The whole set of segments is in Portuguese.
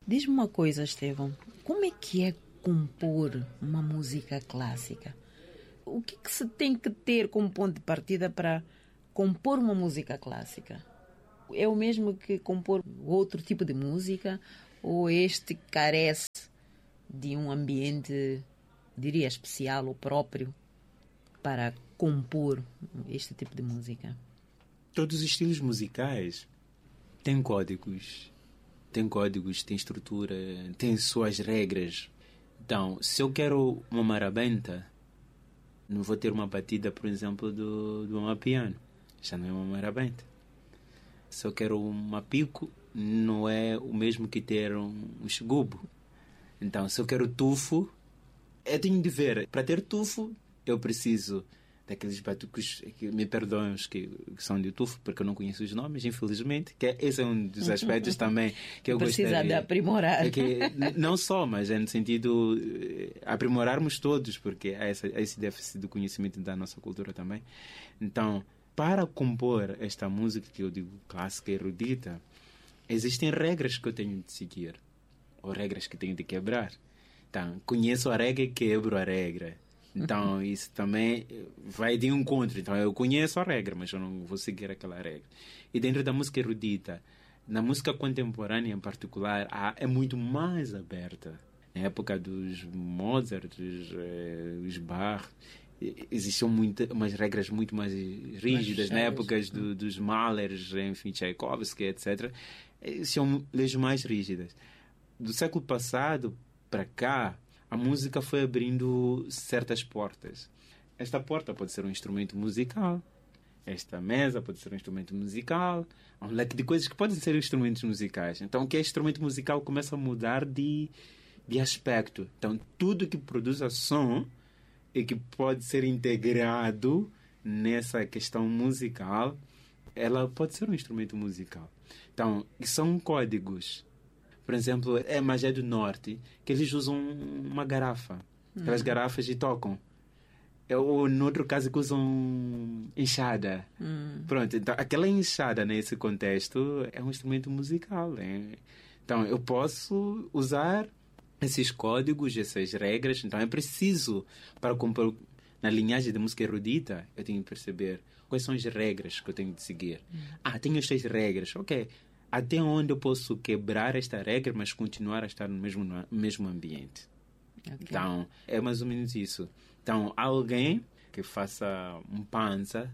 Diz-me uma coisa, Estevão. Como é que é compor uma música clássica? O que se tem que ter como ponto de partida para compor uma música clássica? É o mesmo que compor outro tipo de música? Ou este carece de um ambiente, diria, especial ou próprio para compor este tipo de música? Todos os estilos musicais têm códigos, têm estrutura, têm suas regras. Então, se eu quero uma marabenta, não vou ter uma batida, por exemplo, do amapiano. Já não é uma marabenta. Se eu quero uma pico, não é o mesmo que ter um xigubo. Então, se eu quero tufo, eu tenho de ver. Para ter tufo, eu preciso daqueles batucos, que me perdoem os que são de tufo, porque eu não conheço os nomes, infelizmente, que esse é um dos aspectos também que eu Precisa gostaria. de aprimorar. Não só, mas é no sentido aprimorarmos todos, porque há esse déficit do conhecimento da nossa cultura também. Então, para compor esta música que eu digo clássica e erudita, existem regras que eu tenho de seguir, ou regras que tenho de quebrar. Então, conheço a regra e quebro a regra. Então, isso também vai de encontro. Então, eu conheço a regra, mas eu não vou seguir aquela regra. E dentro da música erudita, na música contemporânea em particular, é muito mais aberta. Na época dos Mozart, dos Bach, existiam umas regras muito mais rígidas. Na época dos Mahlers, enfim, Tchaikovsky, etc., são leis mais rígidas. Do século passado para cá, a música foi abrindo certas portas. Esta porta pode ser um instrumento musical, esta mesa pode ser um instrumento musical, há um leque de coisas que podem ser instrumentos musicais. Então, o que é instrumento musical começa a mudar de aspecto. Então, tudo que produz som e que pode ser integrado nessa questão musical, ela pode ser um instrumento musical. Então, são códigos. Por exemplo, é Magé do Norte, que eles usam uma garrafa. Aquelas garrafas e tocam. Ou, no outro caso, que usam enxada. Pronto, então, aquela enxada, nesse contexto, é um instrumento musical. Então, eu posso usar esses códigos, essas regras. Então, é preciso, para compor na linhagem de música erudita, eu tenho que perceber quais são as regras que eu tenho de seguir. Tenho estas regras, ok. Até onde eu posso quebrar esta regra, mas continuar a estar no mesmo ambiente. Okay. Então, é mais ou menos isso. Então, alguém que faça um panza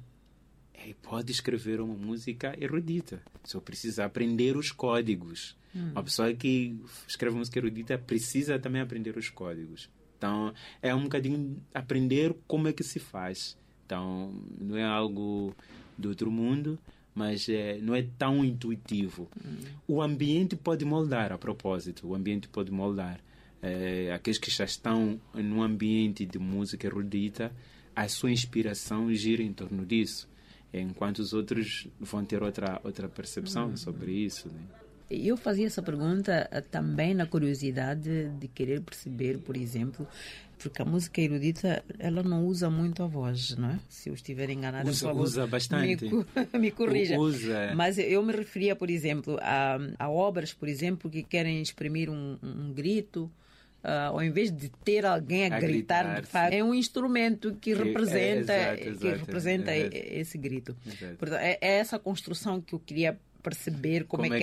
pode escrever uma música erudita. Só precisa aprender os códigos. Uma pessoa que escreve música erudita precisa também aprender os códigos. Então, é um bocadinho aprender como é que se faz. Então, não é algo do outro mundo, mas não é tão intuitivo. O ambiente pode moldar, a propósito. O ambiente pode moldar. Aqueles que já estão num ambiente de música erudita, a sua inspiração gira em torno disso, enquanto os outros vão ter outra percepção sobre isso, né? Eu fazia essa pergunta também na curiosidade de querer perceber, por exemplo, porque a música erudita, ela não usa muito a voz, não é? Se eu estiver enganada, por favor, usa bastante. Me corrija. Usa. Mas eu me referia, por exemplo, a obras, por exemplo, que querem exprimir um grito, ao invés de ter alguém a gritar, de fato, é um instrumento que representa, exato. Esse grito. Portanto, é essa construção que eu queria perceber como é que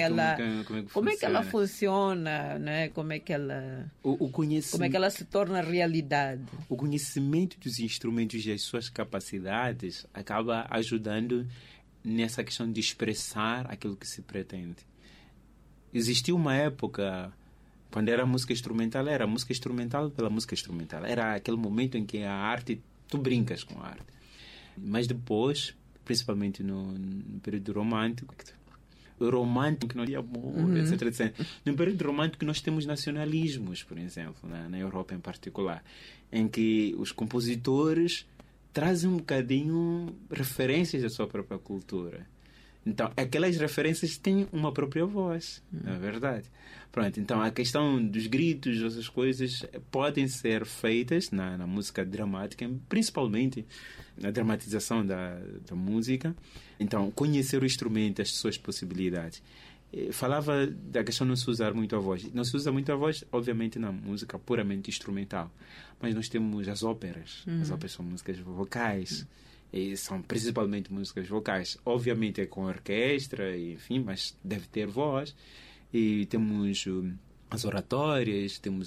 ela funciona, né? Como é que ela se torna realidade. O conhecimento dos instrumentos e as suas capacidades acaba ajudando nessa questão de expressar aquilo que se pretende. Existiu uma época quando era música instrumental pela música instrumental. Era aquele momento em que a arte, tu brincas com a arte. Mas depois, principalmente no período romântico, que não havia amor, etc. No período romântico nós temos nacionalismos, por exemplo, na Europa em particular, em que os compositores trazem um bocadinho referências da sua própria cultura. Então, aquelas referências têm uma própria voz, não é verdade? Pronto, então a questão dos gritos, essas coisas, podem ser feitas na música dramática, principalmente na dramatização da música. Então, conhecer o instrumento, as suas possibilidades. falava da questão de não se usar muito a voz. Não se usa muito a voz, obviamente, na música puramente instrumental. Mas nós temos as óperas. As óperas são músicas vocais. E são principalmente músicas vocais. Obviamente é com orquestra, enfim, mas deve ter voz. E temos as oratórias, temos